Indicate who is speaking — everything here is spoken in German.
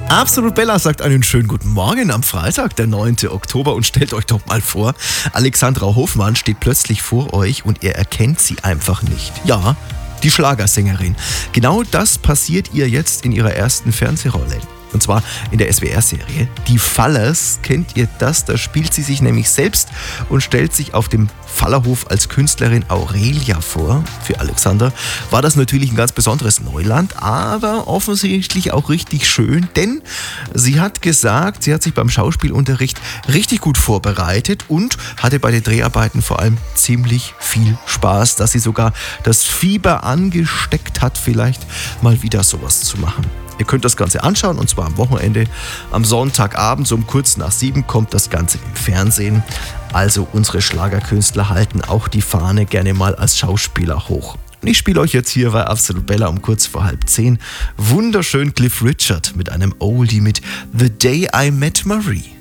Speaker 1: Absolut Bella sagt einen schönen guten Morgen am Freitag, der 9. Oktober, und stellt euch doch mal vor, Alexandra Hofmann steht plötzlich vor euch und ihr erkennt sie einfach nicht. Ja, die Schlagersängerin. Genau das passiert ihr jetzt in ihrer ersten Fernsehrolle. Und zwar in der SWR-Serie Die Fallers. Kennt ihr das? Da spielt sie sich nämlich selbst und stellt sich auf dem Fallerhof als Künstlerin Aurelia vor. Für Alexander war das natürlich ein ganz besonderes Neuland, aber offensichtlich auch richtig schön, denn sie hat gesagt, sie hat sich beim Schauspielunterricht richtig gut vorbereitet und hatte bei den Dreharbeiten vor allem ziemlich viel Spaß, dass sie sogar das Fieber angesteckt hat, vielleicht mal wieder sowas zu machen. Ihr könnt das Ganze anschauen, und zwar am Wochenende. Am Sonntagabend, so um kurz nach 7, kommt das Ganze im Fernsehen. Also unsere Schlagerkünstler halten auch die Fahne gerne mal als Schauspieler hoch. Und ich spiele euch jetzt hier bei Absolut Bella um kurz vor 9:30 wunderschön Cliff Richard mit einem Oldie mit The Day I Met Marie.